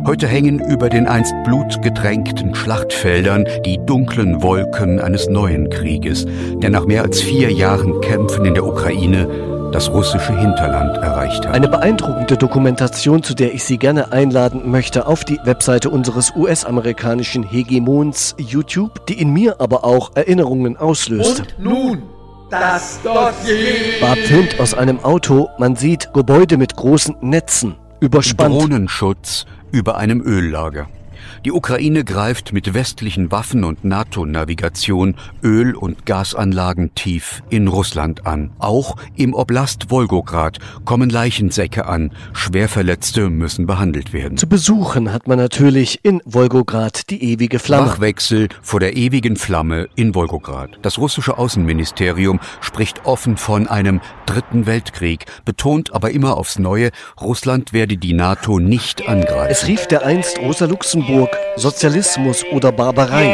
Heute hängen über den einst blutgetränkten Schlachtfeldern die dunklen Wolken eines neuen Krieges, der nach mehr als 4 Jahren Kämpfen in der Ukraine das russische Hinterland erreicht hat. Eine beeindruckende Dokumentation, zu der ich Sie gerne einladen möchte, auf die Webseite unseres US-amerikanischen Hegemons YouTube, die in mir aber auch Erinnerungen auslöste. Und nun das Dossier. Barb filmt aus einem Auto, man sieht Gebäude mit großen Netzen, überspannt. Drohnenschutz über einem Öllager. Die Ukraine greift mit westlichen Waffen und NATO-Navigation Öl- und Gasanlagen tief in Russland an. Auch im Oblast Wolgograd kommen Leichensäcke an. Schwerverletzte müssen behandelt werden. Zu besuchen hat man natürlich in Wolgograd die ewige Flamme. Wachwechsel vor der ewigen Flamme in Wolgograd. Das russische Außenministerium spricht offen von einem dritten Weltkrieg, betont aber immer aufs Neue, Russland werde die NATO nicht angreifen. Es rief dereinst Rosa Luxemburg Sozialismus oder Barbarei.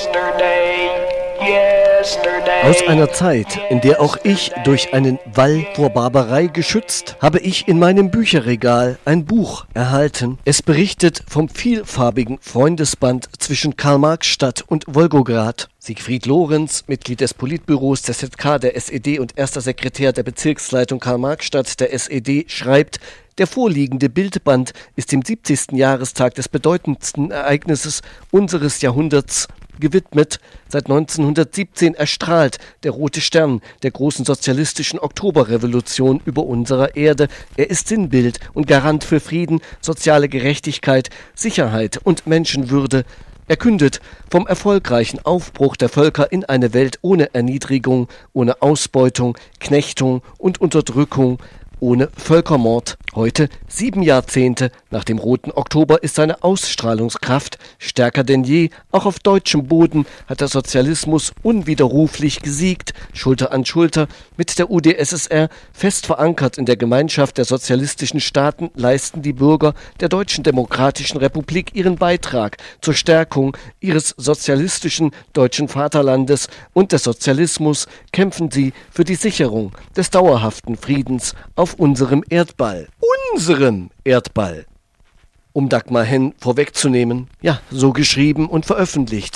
Aus einer Zeit, in der auch ich durch einen Wall vor Barbarei geschützt, habe ich in meinem Bücherregal ein Buch erhalten. Es berichtet vom vielfarbigen Freundesband zwischen Karl-Marx-Stadt und Wolgograd. Siegfried Lorenz, Mitglied des Politbüros der ZK der SED und erster Sekretär der Bezirksleitung Karl-Marx-Stadt der SED, schreibt: Der vorliegende Bildband ist dem 70. Jahrestag des bedeutendsten Ereignisses unseres Jahrhunderts gewidmet. Seit 1917 erstrahlt der rote Stern der großen sozialistischen Oktoberrevolution über unserer Erde. Er ist Sinnbild und Garant für Frieden, soziale Gerechtigkeit, Sicherheit und Menschenwürde. Er kündet vom erfolgreichen Aufbruch der Völker in eine Welt ohne Erniedrigung, ohne Ausbeutung, Knechtung und Unterdrückung, ohne Völkermord. Heute, 7 Jahrzehnte nach dem Roten Oktober, ist seine Ausstrahlungskraft stärker denn je. Auch auf deutschem Boden hat der Sozialismus unwiderruflich gesiegt, Schulter an Schulter mit der UdSSR. Fest verankert in der Gemeinschaft der sozialistischen Staaten leisten die Bürger der Deutschen Demokratischen Republik ihren Beitrag zur Stärkung ihres sozialistischen deutschen Vaterlandes und des Sozialismus. Kämpfen sie für die Sicherung des dauerhaften Friedens auf unserem Erdball. Unserem Erdball. Um Dagmar Henn vorwegzunehmen, ja, so geschrieben und veröffentlicht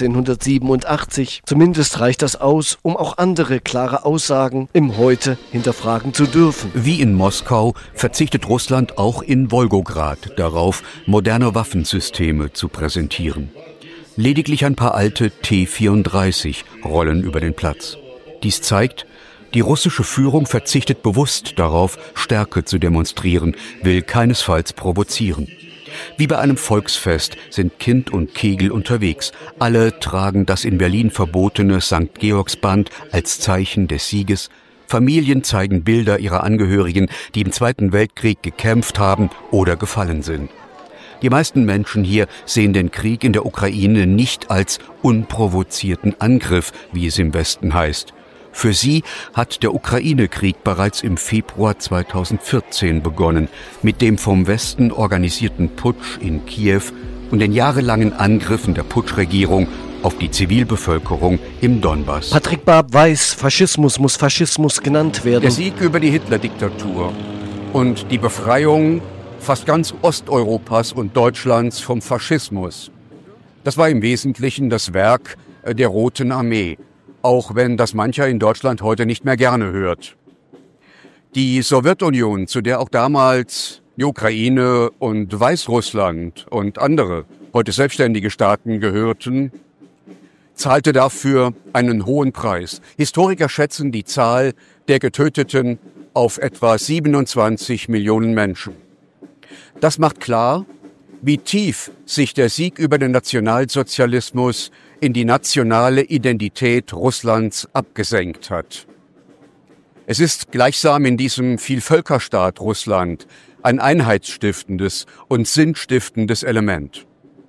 1987. Zumindest reicht das aus, um auch andere klare Aussagen im Heute hinterfragen zu dürfen. Wie in Moskau verzichtet Russland auch in Wolgograd darauf, moderne Waffensysteme zu präsentieren. Lediglich ein paar alte T-34 rollen über den Platz. Dies zeigt, die russische Führung verzichtet bewusst darauf, Stärke zu demonstrieren, will keinesfalls provozieren. Wie bei einem Volksfest sind Kind und Kegel unterwegs. Alle tragen das in Berlin verbotene St. Georgsband als Zeichen des Sieges. Familien zeigen Bilder ihrer Angehörigen, die im Zweiten Weltkrieg gekämpft haben oder gefallen sind. Die meisten Menschen hier sehen den Krieg in der Ukraine nicht als unprovozierten Angriff, wie es im Westen heißt. Für sie hat der Ukraine-Krieg bereits im Februar 2014 begonnen, mit dem vom Westen organisierten Putsch in Kiew und den jahrelangen Angriffen der Putschregierung auf die Zivilbevölkerung im Donbass. Patrick Barb weiß, Faschismus muss Faschismus genannt werden. Der Sieg über die Hitler-Diktatur und die Befreiung fast ganz Osteuropas und Deutschlands vom Faschismus, das war im Wesentlichen das Werk der Roten Armee. Auch wenn das mancher in Deutschland heute nicht mehr gerne hört. Die Sowjetunion, zu der auch damals die Ukraine und Weißrussland und andere, heute selbstständige Staaten gehörten, zahlte dafür einen hohen Preis. Historiker schätzen die Zahl der Getöteten auf etwa 27 Millionen Menschen. Das macht klar, wie tief sich der Sieg über den Nationalsozialismus in die nationale Identität Russlands abgesenkt hat. Es ist gleichsam in diesem Vielvölkerstaat Russland ein einheitsstiftendes und sinnstiftendes Element.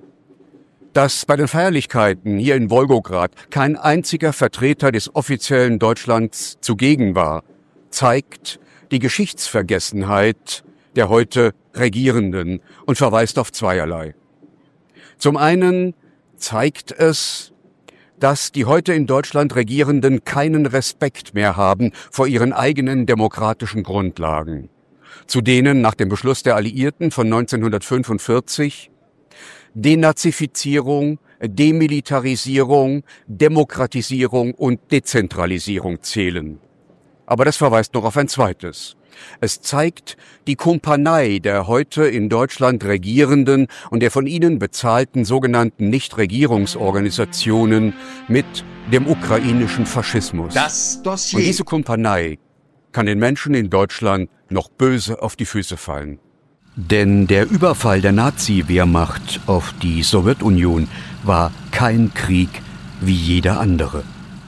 Dass bei den Feierlichkeiten hier in Wolgograd kein einziger Vertreter des offiziellen Deutschlands zugegen war, zeigt die Geschichtsvergessenheit der heute Regierenden und verweist auf zweierlei. Zum einen zeigt es, dass die heute in Deutschland Regierenden keinen Respekt mehr haben vor ihren eigenen demokratischen Grundlagen. zu denen nach dem Beschluss der Alliierten von 1945 Denazifizierung, Demilitarisierung, Demokratisierung und Dezentralisierung zählen. Aber das verweist noch auf ein zweites. Es zeigt die Kumpanei der heute in Deutschland regierenden und der von ihnen bezahlten sogenannten Nichtregierungsorganisationen mit dem ukrainischen Faschismus. Das Dossier. Und diese Kumpanei kann den Menschen in Deutschland noch böse auf die Füße fallen. Denn der Überfall der Nazi-Wehrmacht auf die Sowjetunion war kein Krieg wie jeder andere.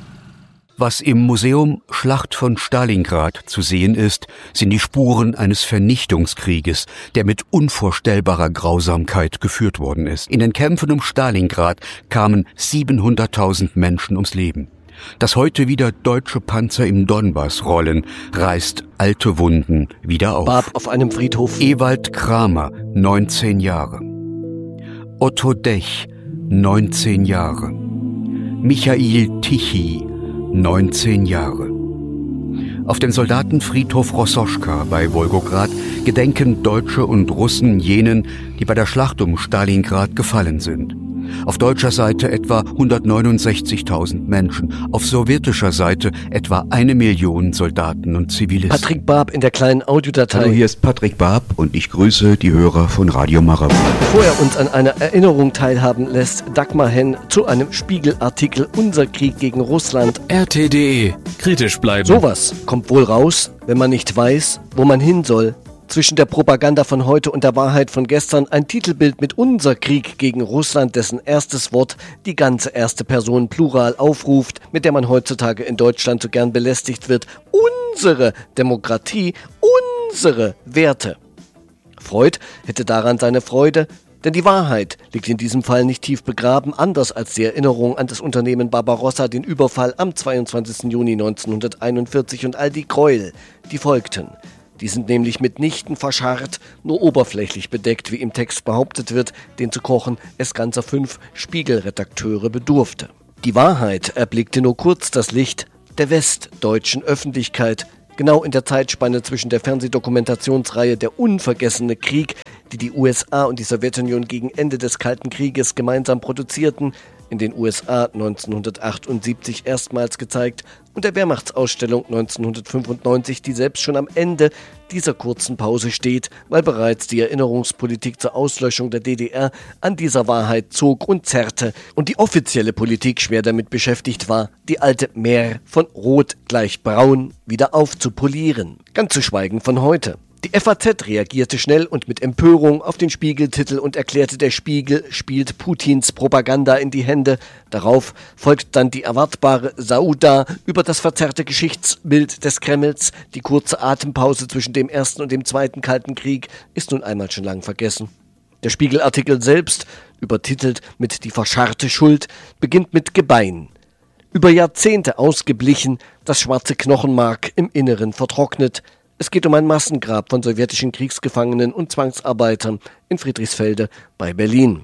Was im Museum Schlacht von Stalingrad zu sehen ist, sind die Spuren eines Vernichtungskrieges, der mit unvorstellbarer Grausamkeit geführt worden ist. In den Kämpfen um Stalingrad kamen 700.000 Menschen ums Leben. Dass heute wieder deutsche Panzer im Donbass rollen, reißt alte Wunden wieder auf. Barb auf einem Friedhof. Ewald Kramer, 19 Jahre. Otto Dech, 19 Jahre. Michail Tichy, 19 Jahre. Auf dem Soldatenfriedhof Rossoschka bei Wolgograd gedenken Deutsche und Russen jenen, die bei der Schlacht um Stalingrad gefallen sind. Auf deutscher Seite etwa 169.000 Menschen, auf sowjetischer Seite etwa 1 Million Soldaten und Zivilisten. Patrick Barb in der kleinen Audiodatei. Hallo, hier ist Patrick Barb und ich grüße die Hörer von Radio Marabout. Bevor er uns an einer Erinnerung teilhaben lässt, Dagmar Henn zu einem Spiegelartikel Unser Krieg gegen Russland. RT.de. Kritisch bleiben. Sowas kommt wohl raus, wenn man nicht weiß, wo man hin soll. Zwischen der Propaganda von heute und der Wahrheit von gestern ein Titelbild mit Unser Krieg gegen Russland, dessen erstes Wort die ganze erste Person Plural aufruft, mit der man heutzutage in Deutschland so gern belästigt wird. Unsere Demokratie, unsere Werte. Freud hätte daran seine Freude, denn die Wahrheit liegt in diesem Fall nicht tief begraben, anders als die Erinnerung an das Unternehmen Barbarossa, den Überfall am 22. Juni 1941 und all die Gräuel, die folgten. Die sind nämlich mitnichten verscharrt, nur oberflächlich bedeckt, wie im Text behauptet wird, den zu kochen es ganzer 5 Spiegelredakteure bedurfte. Die Wahrheit erblickte nur kurz das Licht der westdeutschen Öffentlichkeit, genau in der Zeitspanne zwischen der Fernsehdokumentationsreihe Der unvergessene Krieg, die die USA und die Sowjetunion gegen Ende des Kalten Krieges gemeinsam produzierten, in den USA 1978 erstmals gezeigt, und der Wehrmachtsausstellung 1995, die selbst schon am Ende dieser kurzen Pause steht, weil bereits die Erinnerungspolitik zur Auslöschung der DDR an dieser Wahrheit zog und zerrte und die offizielle Politik schwer damit beschäftigt war, die alte Mär von Rot gleich Braun wieder aufzupolieren. Ganz zu schweigen von heute. Die FAZ reagierte schnell und mit Empörung auf den Spiegeltitel und erklärte, der Spiegel spielt Putins Propaganda in die Hände. Darauf folgt dann die erwartbare Sauda über das verzerrte Geschichtsbild des Kremls. Die kurze Atempause zwischen dem Ersten und dem Zweiten Kalten Krieg ist nun einmal schon lang vergessen. Der Spiegelartikel selbst, übertitelt mit Die verscharrte Schuld, beginnt mit Gebein. Über Jahrzehnte ausgeblichen, das schwarze Knochenmark im Inneren vertrocknet. Es geht um ein Massengrab von sowjetischen Kriegsgefangenen und Zwangsarbeitern in Friedrichsfelde bei Berlin.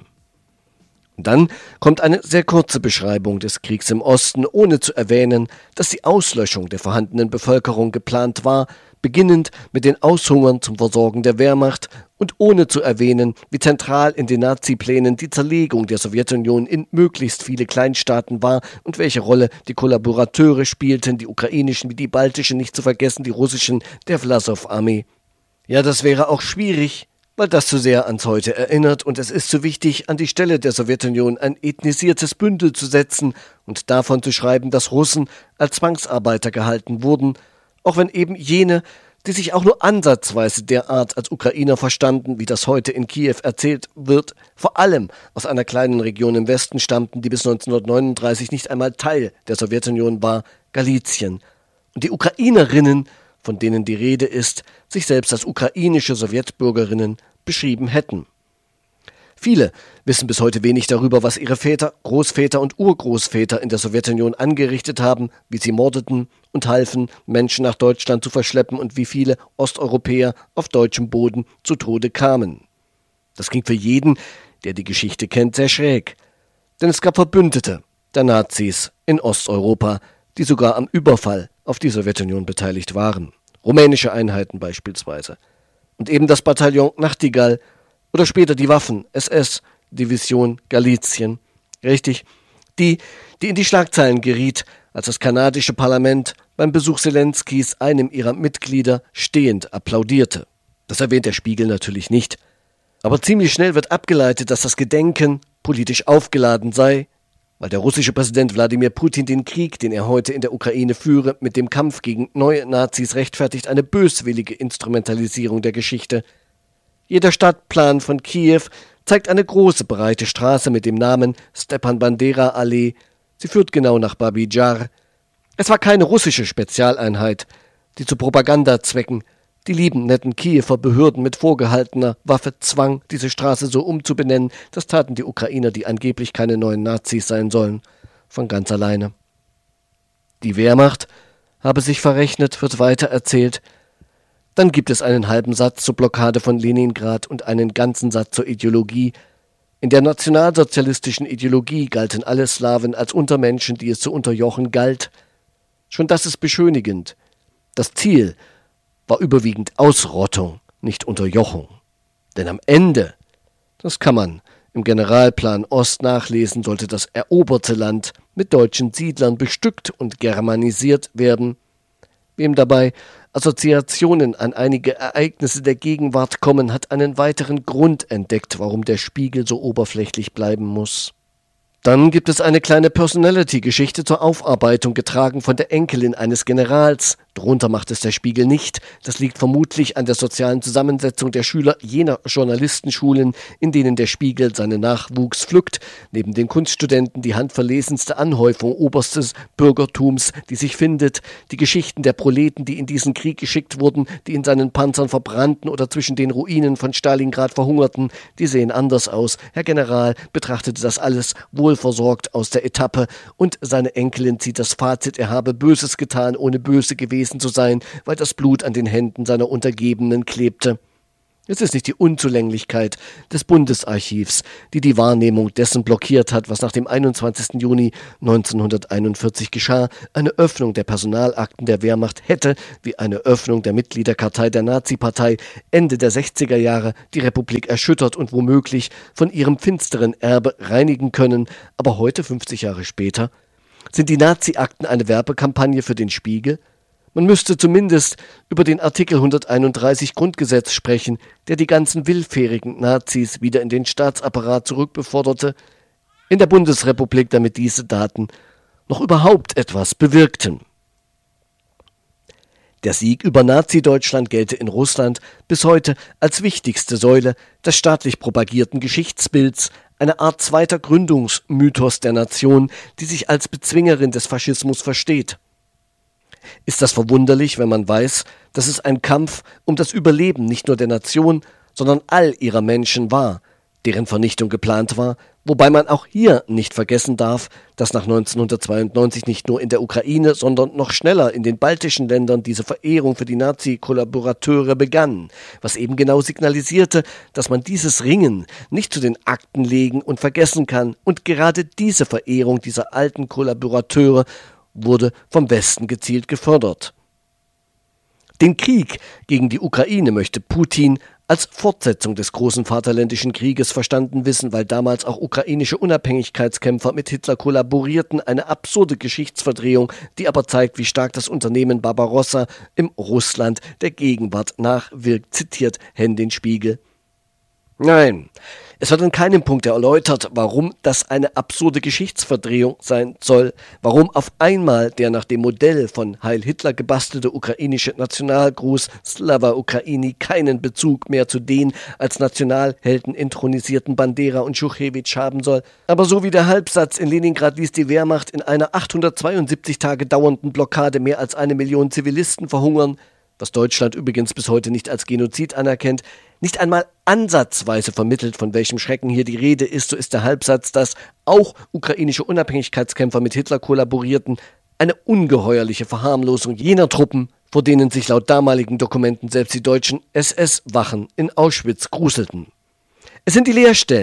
Und dann kommt eine sehr kurze Beschreibung des Kriegs im Osten, ohne zu erwähnen, dass die Auslöschung der vorhandenen Bevölkerung geplant war, beginnend mit den Aushungern zum Versorgen der Wehrmacht und ohne zu erwähnen, wie zentral in den Nazi-Plänen die Zerlegung der Sowjetunion in möglichst viele Kleinstaaten war und welche Rolle die Kollaborateure spielten, die ukrainischen wie die baltischen, nicht zu vergessen die russischen, der Wlasow-Armee. Ja, das wäre auch schwierig, weil das zu sehr ans Heute erinnert und es ist zu wichtig, an die Stelle der Sowjetunion ein ethnisiertes Bündel zu setzen und davon zu schreiben, dass Russen als Zwangsarbeiter gehalten wurden, auch wenn eben jene, die sich auch nur ansatzweise derart als Ukrainer verstanden, wie das heute in Kiew erzählt wird, vor allem aus einer kleinen Region im Westen stammten, die bis 1939 nicht einmal Teil der Sowjetunion war, Galizien. Und die Ukrainerinnen, von denen die Rede ist, sich selbst als ukrainische Sowjetbürgerinnen beschrieben hätten. Viele wissen bis heute wenig darüber, was ihre Väter, Großväter und Urgroßväter in der Sowjetunion angerichtet haben, wie sie mordeten und halfen, Menschen nach Deutschland zu verschleppen und wie viele Osteuropäer auf deutschem Boden zu Tode kamen. Das klingt für jeden, der die Geschichte kennt, sehr schräg. Denn es gab Verbündete der Nazis in Osteuropa, die sogar am Überfall auf die Sowjetunion beteiligt waren. Rumänische Einheiten beispielsweise. Und eben das Bataillon Nachtigall oder später die Waffen-SS-Division Galizien. Richtig, die in die Schlagzeilen geriet, als das kanadische Parlament beim Besuch Zelenskys einem ihrer Mitglieder stehend applaudierte. Das erwähnt der Spiegel natürlich nicht. Aber ziemlich schnell wird abgeleitet, dass das Gedenken politisch aufgeladen sei, weil der russische Präsident Wladimir Putin den Krieg, den er heute in der Ukraine führe, mit dem Kampf gegen neue Nazis rechtfertigt eine böswillige Instrumentalisierung der Geschichte. Jeder Stadtplan von Kiew zeigt eine große, breite Straße mit dem Namen Stepan Bandera Allee. Sie führt genau nach Babi Jar. Es war keine russische Spezialeinheit, die zu Propagandazwecken die lieben, netten Kiewer Behörden mit vorgehaltener Waffe zwang, diese Straße so umzubenennen. Das taten die Ukrainer, die angeblich keine neuen Nazis sein sollen, von ganz alleine. Die Wehrmacht habe sich verrechnet, wird weiter erzählt. Dann gibt es einen halben Satz zur Blockade von Leningrad und einen ganzen Satz zur Ideologie. In der nationalsozialistischen Ideologie galten alle Slawen als Untermenschen, die es zu unterjochen galt. Schon das ist beschönigend. Das Ziel war überwiegend Ausrottung, nicht Unterjochung. Denn am Ende, das kann man im Generalplan Ost nachlesen, sollte das eroberte Land mit deutschen Siedlern bestückt und germanisiert werden. Wem dabei Assoziationen an einige Ereignisse der Gegenwart kommen, hat einen weiteren Grund entdeckt, warum der Spiegel so oberflächlich bleiben muss. Dann gibt es eine kleine Personality-Geschichte zur Aufarbeitung, getragen von der Enkelin eines Generals. Drunter macht es der Spiegel nicht. Das liegt vermutlich an der sozialen Zusammensetzung der Schüler jener Journalistenschulen, in denen der Spiegel seinen Nachwuchs pflückt. Neben den Kunststudenten die handverlesenste Anhäufung oberstes Bürgertums, die sich findet. Die Geschichten der Proleten, die in diesen Krieg geschickt wurden, die in seinen Panzern verbrannten oder zwischen den Ruinen von Stalingrad verhungerten, die sehen anders aus. Herr General betrachtete das alles wohlversorgt aus der Etappe und seine Enkelin zieht das Fazit, er habe Böses getan, ohne böse gewesen zu sein, weil das Blut an den Händen seiner Untergebenen klebte. Es ist nicht die Unzulänglichkeit des Bundesarchivs, die die Wahrnehmung dessen blockiert hat, was nach dem 21. Juni 1941 geschah. Eine Öffnung der Personalakten der Wehrmacht hätte, wie eine Öffnung der Mitgliederkartei der Nazi-Partei Ende der 60er Jahre, die Republik erschüttert und womöglich von ihrem finsteren Erbe reinigen können. Aber heute, 50 Jahre später, sind die Nazi-Akten eine Werbekampagne für den Spiegel? Man müsste zumindest über den Artikel 131 Grundgesetz sprechen, der die ganzen willfährigen Nazis wieder in den Staatsapparat zurückbeförderte, in der Bundesrepublik, damit diese Daten noch überhaupt etwas bewirkten. Der Sieg über Nazi-Deutschland gelte in Russland bis heute als wichtigste Säule des staatlich propagierten Geschichtsbilds, eine Art zweiter Gründungsmythos der Nation, die sich als Bezwingerin des Faschismus versteht. Ist das verwunderlich, wenn man weiß, dass es ein Kampf um das Überleben nicht nur der Nation, sondern all ihrer Menschen war, deren Vernichtung geplant war, wobei man auch hier nicht vergessen darf, dass nach 1992 nicht nur in der Ukraine, sondern noch schneller in den baltischen Ländern diese Verehrung für die Nazi-Kollaborateure begann, was eben genau signalisierte, dass man dieses Ringen nicht zu den Akten legen und vergessen kann, und gerade diese Verehrung dieser alten Kollaborateure wurde vom Westen gezielt gefördert. Den Krieg gegen die Ukraine möchte Putin als Fortsetzung des großen Vaterländischen Krieges verstanden wissen, weil damals auch ukrainische Unabhängigkeitskämpfer mit Hitler kollaborierten, eine absurde Geschichtsverdrehung, die aber zeigt, wie stark das Unternehmen Barbarossa im Russland der Gegenwart nachwirkt, zitiert Henn den Spiegel. Nein, es wird an keinem Punkt erläutert, warum das eine absurde Geschichtsverdrehung sein soll, warum auf einmal der nach dem Modell von Heil Hitler gebastelte ukrainische Nationalgruß Slava Ukraini keinen Bezug mehr zu den als Nationalhelden inthronisierten Bandera und Schuchewitsch haben soll. Aber so wie der Halbsatz, in Leningrad ließ die Wehrmacht in einer 872 Tage dauernden Blockade mehr als 1 Million Zivilisten verhungern, was Deutschland übrigens bis heute nicht als Genozid anerkennt, nicht einmal ansatzweise vermittelt, von welchem Schrecken hier die Rede ist, so ist der Halbsatz, dass auch ukrainische Unabhängigkeitskämpfer mit Hitler kollaborierten, eine ungeheuerliche Verharmlosung jener Truppen, vor denen sich laut damaligen Dokumenten selbst die deutschen SS-Wachen in Auschwitz gruselten. Es sind die Leerstellen,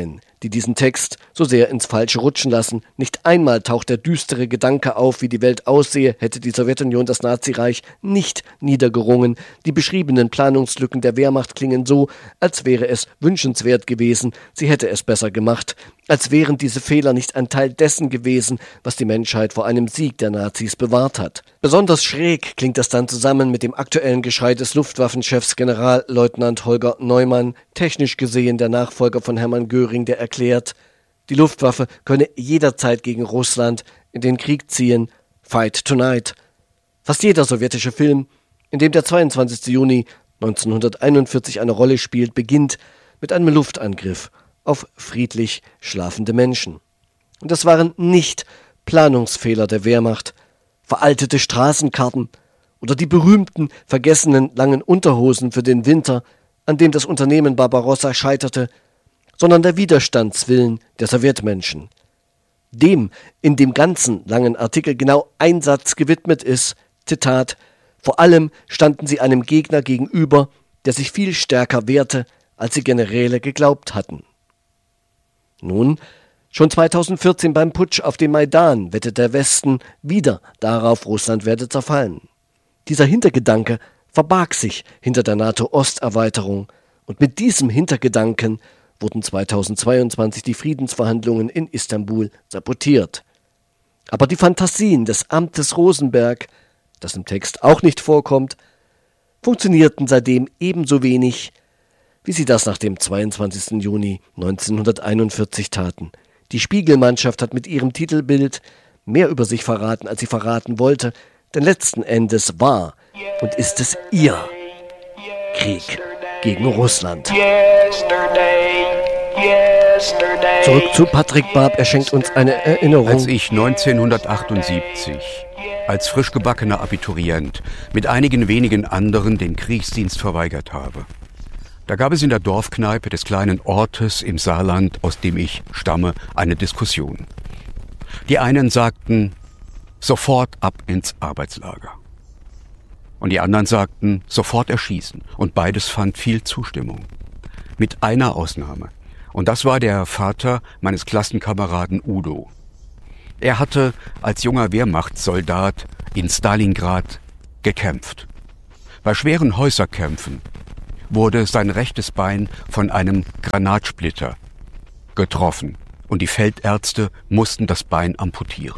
die diesen Text so sehr ins Falsche rutschen lassen. Nicht einmal taucht der düstere Gedanke auf, wie die Welt aussehe, hätte die Sowjetunion das Nazireich nicht niedergerungen. Die beschriebenen Planungslücken der Wehrmacht klingen so, als wäre es wünschenswert gewesen, sie hätte es besser gemacht, als wären diese Fehler nicht ein Teil dessen gewesen, was die Menschheit vor einem Sieg der Nazis bewahrt hat. Besonders schräg klingt das dann zusammen mit dem aktuellen Geschrei des Luftwaffenchefs Generalleutnant Holger Neumann, technisch gesehen der Nachfolger von Hermann Göring, der erklärt, die Luftwaffe könne jederzeit gegen Russland in den Krieg ziehen. Fight tonight. Fast jeder sowjetische Film, in dem der 22. Juni 1941 eine Rolle spielt, beginnt mit einem Luftangriff auf friedlich schlafende Menschen. Und das waren nicht Planungsfehler der Wehrmacht, veraltete Straßenkarten oder die berühmten, vergessenen langen Unterhosen für den Winter, an dem das Unternehmen Barbarossa scheiterte, sondern der Widerstandswillen der Sowjetmenschen. Dem in dem ganzen langen Artikel genau ein Satz gewidmet ist, Zitat, vor allem standen sie einem Gegner gegenüber, der sich viel stärker wehrte, als die Generäle geglaubt hatten. Nun, schon 2014 beim Putsch auf dem Maidan wettet der Westen wieder darauf, Russland werde zerfallen. Dieser Hintergedanke verbarg sich hinter der NATO-Osterweiterung und mit diesem Hintergedanken wurden 2022 die Friedensverhandlungen in Istanbul sabotiert. Aber die Fantasien des Amtes Rosenberg, das im Text auch nicht vorkommt, funktionierten seitdem ebenso wenig, wie sie das nach dem 22. Juni 1941 taten. Die Spiegelmannschaft hat mit ihrem Titelbild mehr über sich verraten, als sie verraten wollte, denn letzten Endes war und ist es ihr Krieg gegen Russland. Zurück zu Patrick Barb, er schenkt uns eine Erinnerung. Als ich 1978 als frisch gebackener Abiturient mit einigen wenigen anderen den Kriegsdienst verweigert habe, da gab es in der Dorfkneipe des kleinen Ortes im Saarland, aus dem ich stamme, eine Diskussion. Die einen sagten, sofort ab ins Arbeitslager. Und die anderen sagten, sofort erschießen. Und beides fand viel Zustimmung. Mit einer Ausnahme. Und das war der Vater meines Klassenkameraden Udo. Er hatte als junger Wehrmachtssoldat in Stalingrad gekämpft. Bei schweren Häuserkämpfen wurde sein rechtes Bein von einem Granatsplitter getroffen und die Feldärzte mussten das Bein amputieren.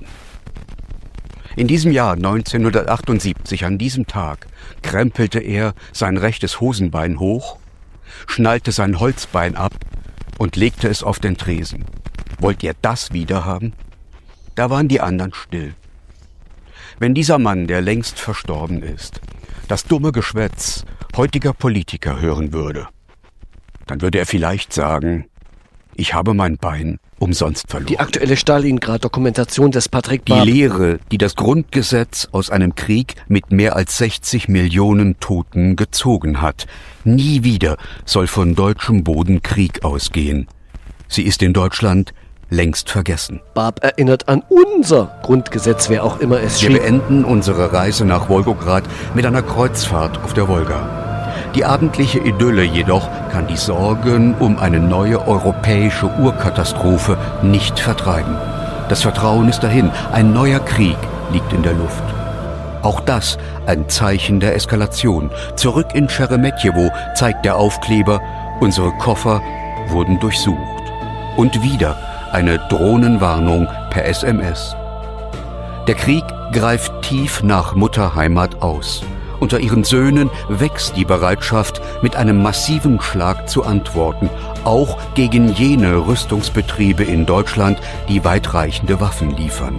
In diesem Jahr 1978, an diesem Tag, krempelte er sein rechtes Hosenbein hoch, schnallte sein Holzbein ab und legte es auf den Tresen. Wollt ihr das wiederhaben? Da waren die anderen still. Wenn dieser Mann, der längst verstorben ist, das dumme Geschwätz heutiger Politiker hören würde, dann würde er vielleicht sagen, ich habe mein Bein umsonst verloren. Die aktuelle Stalingrad-Dokumentation des Patrick Barb. Die Lehre, die das Grundgesetz aus einem Krieg mit mehr als 60 Millionen Toten gezogen hat. Nie wieder soll von deutschem Boden Krieg ausgehen. Sie ist in Deutschland längst vergessen. Barb erinnert an unser Grundgesetz, wer auch immer es schrieb. Wir beenden unsere Reise nach Wolgograd mit einer Kreuzfahrt auf der Wolga. Die abendliche Idylle jedoch kann die Sorgen um eine neue europäische Urkatastrophe nicht vertreiben. Das Vertrauen ist dahin, ein neuer Krieg liegt in der Luft. Auch das ein Zeichen der Eskalation. Zurück in Scheremetjewo zeigt der Aufkleber, unsere Koffer wurden durchsucht. Und wieder eine Drohnenwarnung per SMS. Der Krieg greift tief nach Mutterheimat aus. Unter ihren Söhnen wächst die Bereitschaft, mit einem massiven Schlag zu antworten, auch gegen jene Rüstungsbetriebe in Deutschland, die weitreichende Waffen liefern.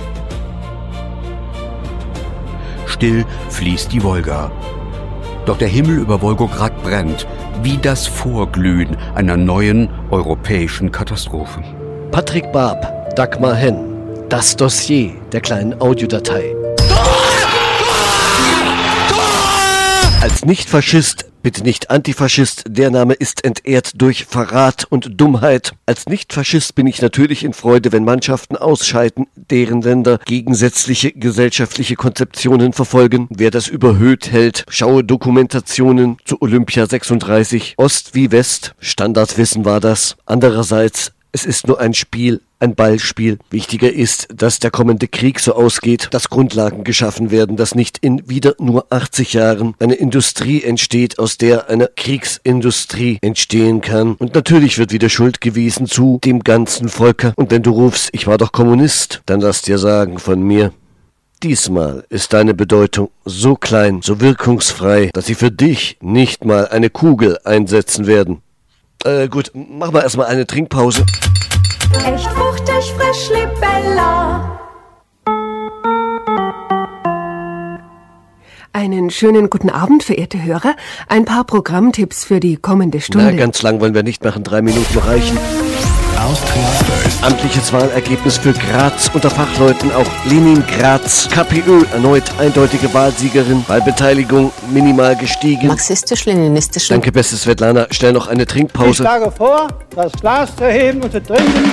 Still fließt die Wolga. Doch der Himmel über Wolgograd brennt, wie das Vorglühen einer neuen europäischen Katastrophe. Patrick Barb, Dagmar Henn, das Dossier der kleinen Audiodatei. Als Nicht-Faschist, bitte nicht Antifaschist, der Name ist entehrt durch Verrat und Dummheit. Als Nicht-Faschist bin ich natürlich in Freude, wenn Mannschaften ausscheiden, deren Länder gegensätzliche gesellschaftliche Konzeptionen verfolgen. Wer das überhöht hält, schaue Dokumentationen zu Olympia 36, Ost wie West, Standardwissen war das. Andererseits Es ist nur ein Spiel, ein Ballspiel. Wichtiger ist, dass der kommende Krieg so ausgeht, dass Grundlagen geschaffen werden, dass nicht in wieder nur 80 Jahren eine Industrie entsteht, aus der eine Kriegsindustrie entstehen kann. Und natürlich wird wieder Schuld gewiesen zu dem ganzen Volke. Und wenn du rufst, ich war doch Kommunist, dann lass dir sagen von mir, diesmal ist deine Bedeutung so klein, so wirkungsfrei, dass sie für dich nicht mal eine Kugel einsetzen werden. Gut, machen wir erstmal eine Trinkpause. Echt fruchtig, frisch, Libella. Einen schönen guten Abend, verehrte Hörer. Ein paar Programmtipps für die kommende Stunde. Na, ganz lang wollen wir nicht machen, 3 Minuten reichen. Amtliches Wahlergebnis für Graz unter Fachleuten, auch Lenin-Graz. KPÖ erneut eindeutige Wahlsiegerin, Wahlbeteiligung minimal gestiegen. Marxistisch-leninistisch. Danke, beste Svetlana. Stell noch eine Trinkpause. Ich schlage vor, das Glas zu heben und zu trinken.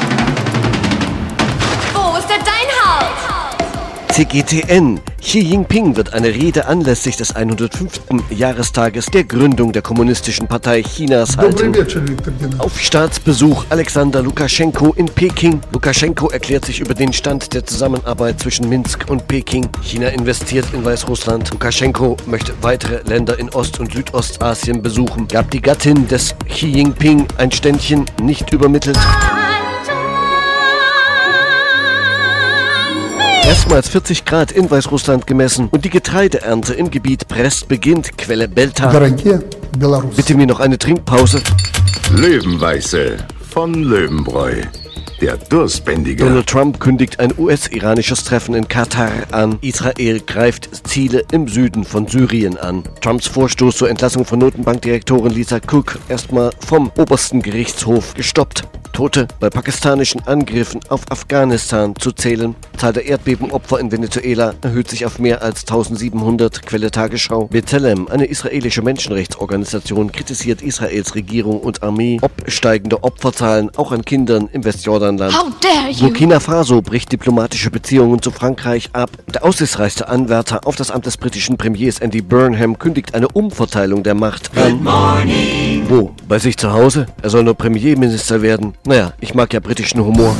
Wo ist denn dein Haus? CGTN. Xi Jinping wird eine Rede anlässlich des 105. Jahrestages der Gründung der Kommunistischen Partei Chinas halten. Auf Staatsbesuch Alexander Lukaschenko in Peking. Lukaschenko erklärt sich über den Stand der Zusammenarbeit zwischen Minsk und Peking. China investiert in Weißrussland. Lukaschenko möchte weitere Länder in Ost- und Südostasien besuchen. Gab die Gattin des Xi Jinping ein Ständchen, nicht übermittelt. Erstmals 40 Grad in Weißrussland gemessen und die Getreideernte im Gebiet Brest beginnt. Quelle Belta. Bitte mir noch eine Trinkpause. Löwenweiße von Löwenbräu. Der Durstbändiger. Donald Trump kündigt ein US-iranisches Treffen in Katar an. Israel greift Ziele im Süden von Syrien an. Trumps Vorstoß zur Entlassung von Notenbankdirektorin Lisa Cook erstmal vom obersten Gerichtshof gestoppt. Tote bei pakistanischen Angriffen auf Afghanistan zu zählen. Zahl der Erdbebenopfer in Venezuela erhöht sich auf mehr als 1700. Quelle Tagesschau. B'Tselem, eine israelische Menschenrechtsorganisation, kritisiert Israels Regierung und Armee ob steigender Opferzahlen auch an Kindern im Westjordanland. How dare you? Burkina Faso bricht diplomatische Beziehungen zu Frankreich ab. Der aussichtsreichste Anwärter auf das Amt des britischen Premiers Andy Burnham kündigt eine Umverteilung der Macht an. Wo? Bei sich zu Hause? Er soll nur Premierminister werden. Naja, ich mag ja britischen Humor.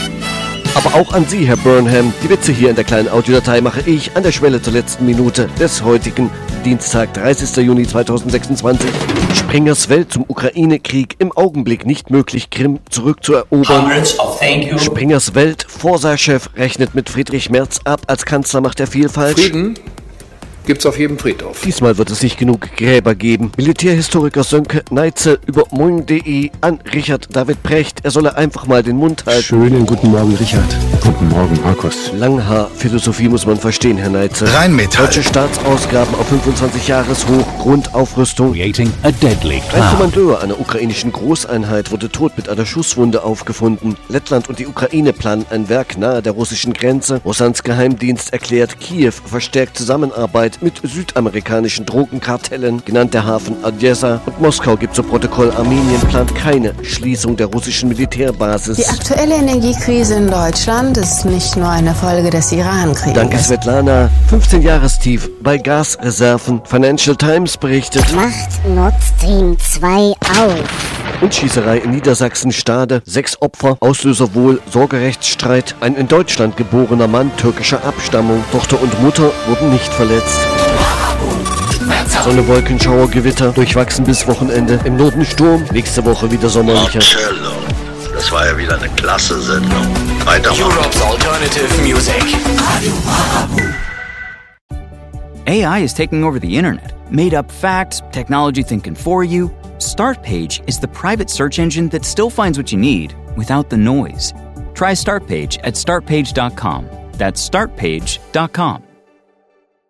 Aber auch an Sie, Herr Burnham. Die Witze hier in der kleinen Audiodatei mache ich an der Schwelle zur letzten Minute des heutigen Dienstag, 30. Juni 2026. Springers Welt zum Ukraine-Krieg. Im Augenblick nicht möglich, Krim zurückzuerobern. Springers Welt, Forsa-Chef, rechnet mit Friedrich Merz ab als Kanzlermacht der Vielfalt. Frieden gibt's auf jedem Friedhof. Diesmal wird es nicht genug Gräber geben. Militärhistoriker Sönke Neitzel über moin.de an Richard David Precht. Er solle einfach mal den Mund halten. Schönen guten Morgen, Richard. Guten Morgen, Markus. Langhaar-Philosophie muss man verstehen, Herr Neitzel. Rheinmetall. Deutsche Staatsausgaben auf 25 Jahreshoch, Grundaufrüstung. Creating a deadly Ein cloud. Kommandeur einer ukrainischen Großeinheit wurde tot mit einer Schusswunde aufgefunden. Lettland und die Ukraine planen ein Werk nahe der russischen Grenze. Russlands Geheimdienst erklärt, Kiew verstärkt Zusammenarbeit mit südamerikanischen Drogenkartellen, genannt der Hafen Odessa. Und Moskau gibt zu Protokoll, Armenien plant keine Schließung der russischen Militärbasis. Die aktuelle Energiekrise in Deutschland ist nicht nur eine Folge des Iran-Krieges. Danke, Svetlana. 15 Jahrestief bei Gasreserven. Financial Times berichtet. Macht Nord Stream 2 auf. Und Schießerei in Niedersachsen-Stade. 6 Opfer, Auslöser wohl Sorgerechtsstreit. Ein in Deutschland geborener Mann türkischer Abstammung. Tochter und Mutter wurden nicht verletzt. Sonne, Wolkenschauer, Gewitter, durchwachsen bis Wochenende. Im Norden Sturm, nächste Woche wieder sommerlicher. Marcello. Das war ja wieder eine klasse Sendung. Weitermachen. Europe's alternative music. AI is taking over the internet. Made up facts, technology thinking for you. Startpage is the private search engine that still finds what you need without the noise. Try Startpage at startpage.com. That's startpage.com.